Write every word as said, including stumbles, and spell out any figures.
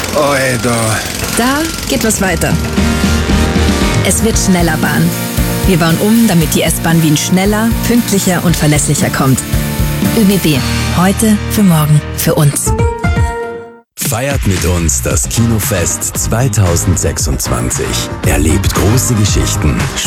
Oi, da. Da geht was weiter. Es wird schneller Bahn. Wir bauen um, damit die S-Bahn Wien schneller, pünktlicher und verlässlicher kommt. ÖBB. Heute für morgen für uns. Feiert mit uns das Kinofest zweitausendsechsundzwanzig. Erlebt große Geschichten,